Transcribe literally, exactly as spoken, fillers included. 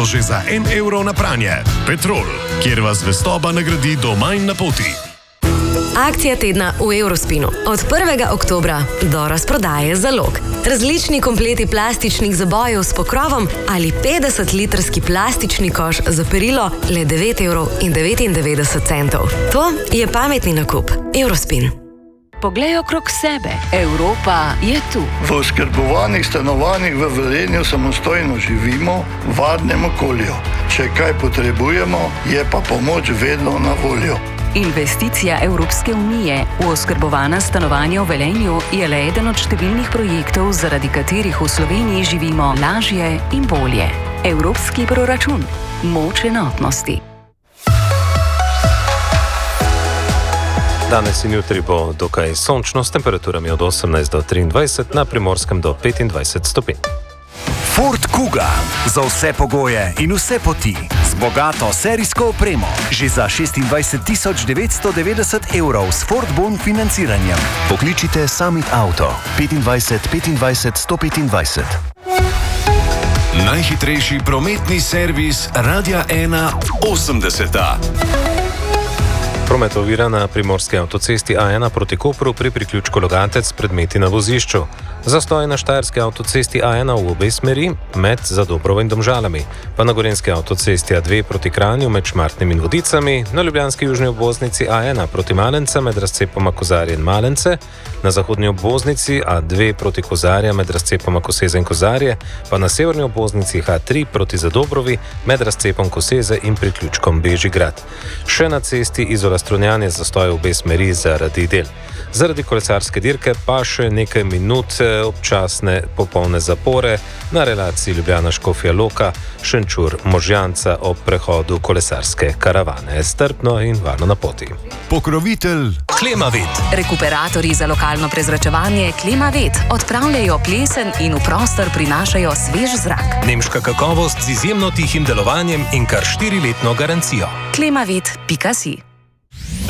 že za en evro na pranje. Petrol, kjer vas zvestoba nagradi doma in na poti. Akcija tedna v Eurospinu. Od prvega oktobra do razprodaje zalog. Različni kompleti plastičnih zabojev s pokrovom ali petdesetlitrski plastični koš za perilo le devet evrov in devetindevetdeset centov. To je pametni nakup. Eurospin. Poglej okrog sebe. Evropa je tu. V oskrbovanih stanovanjih v Velenju samostojno živimo v varnem okolju. Če kaj potrebujemo, je pa pomoč vedno na voljo. Investicija Evropske unije v oskrbovana stanovanja v Velenju je le eden od številnih projektov, zaradi katerih v Sloveniji živimo lažje in bolje. Evropski proračun. Moč enotnosti. Danes in jutri bo dokaj sončno s temperaturami od osemnajst do triindvajset, na Primorskem do petindvajset stopinj. Ford Kuga. Za vse pogoje in vse poti. Z bogato serijsko opremo. Že za šestindvajset tisoč devetsto devetdeset evrov s Ford Bon financiranjem. Pokličite Summit Auto petindvajset petindvajset sto petindvajset. Najhitrejši prometni servis Radia ena osemdeseta. Promet ovira na primorski avtocesti A ena proti Kopru pri priključku Logatec predmeti na vozišču. Zastoj na štajerski avtocesti A ena v obe smeri med Zadobrovo in Domžalami, pa na gorenski avtocesti A dve proti Kranju med Šmartnim in Vodicami, na ljubljanski južni obvoznici A ena proti Malence med razcepoma Kozarje in Malence, na zahodni obvoznici A dve proti Kozarja med razcepoma Koseze in Kozarje, pa na severni obvoznici H tri proti Zadobrovi med razcepom Koseze in priključkom Bežigrad. Še na cesti Izola Strunjan je zastoj v obe smeri zaradi del. Zaradi kolesarske dirke pa še nekaj minut občasne popolne zapore na relaciji Ljubljana-Škofja Loka, Šenčur-Možjanca ob prehodu kolesarske karavane. Strpno in varno na poti. Pokrovitelj Klimavet. Rekuperatorji za lokalno prezračevanje Klimavet odpravljajo plesen in v prostor prinašajo svež zrak. Nemška kakovost z izjemno tihim delovanjem in kar štiriletno garancijo. klimavet pika si